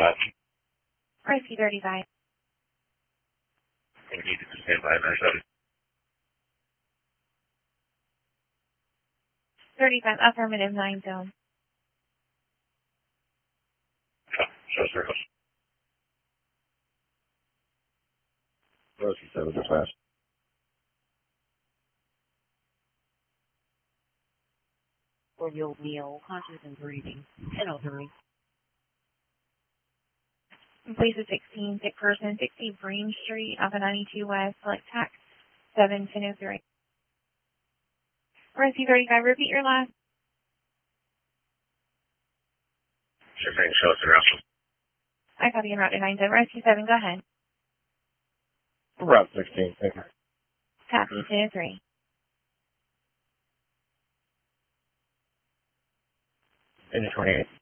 Rescue 35. We need to stand by 970. 35, affirmative, 9 zone. Show circles. Rescue 7 dispatch. Cordial Neil, conscious and breathing. 1003. Place of 16, sick person, 60 Bream Street, Alpha 92 West, select tax, 71003. Rescue 35, repeat your last. Sure thing, show us the rest. I copy en route to 9 zone. Rescue 7, go ahead. Route 16, thank you. Copy, 203. Engine 28.